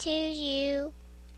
to you.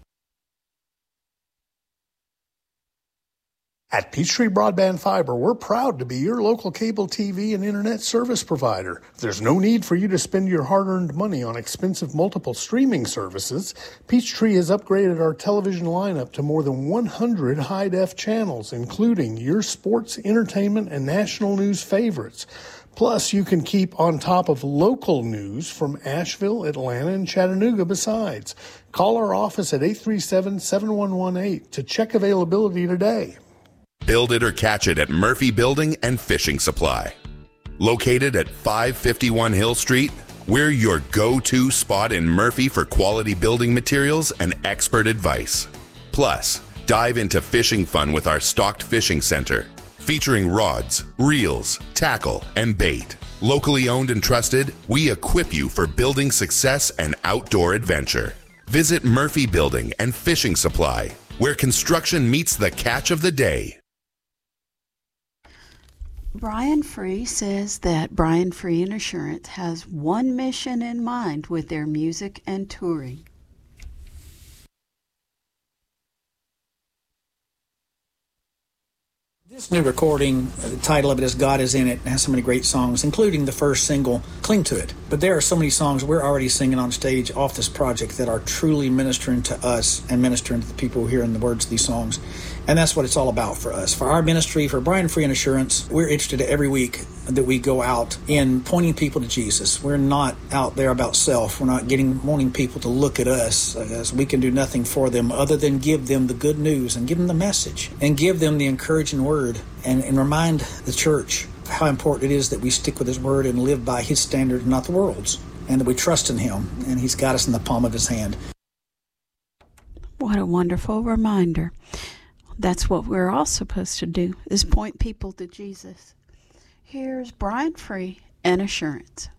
At Peachtree Broadband Fiber, we're proud to be your local cable TV and internet service provider. There's no need for you to spend your hard-earned money on expensive multiple streaming services. Peachtree has upgraded our television lineup to more than 100 high-def channels, including your sports, entertainment, and national news favorites. Plus, you can keep on top of local news from Asheville, Atlanta, and Chattanooga besides. Call our office at 837-7118 to check availability today. Build it or catch it at Murphy Building and Fishing Supply. Located at 551 Hill Street, we're your go-to spot in Murphy for quality building materials and expert advice. Plus, dive into fishing fun with our stocked fishing center, featuring rods, reels, tackle, and bait. Locally owned and trusted, we equip you for building success and outdoor adventure. Visit Murphy Building and Fishing Supply, where construction meets the catch of the day. Brian Free says that Brian Free and Assurance has one mission in mind with their music and touring. This new recording, the title of it is God Is In It, and has so many great songs, including the first single, Cling to It. But there are so many songs we're already singing on stage off this project that are truly ministering to us and ministering to the people who hear the words of these songs. And that's what it's all about for us. For our ministry, for Brian Free and Assurance, we're interested every week that we go out in pointing people to Jesus. We're not out there about self. We're not wanting people to look at us as we can do nothing for them other than give them the good news and give them the message and give them the encouraging word and remind the church how important it is that we stick with His word and live by His standard, not the world's, and that we trust in Him, and He's got us in the palm of His hand. What a wonderful reminder. That's what we're all supposed to do, is point people to Jesus. Here's Brian Free and Assurance.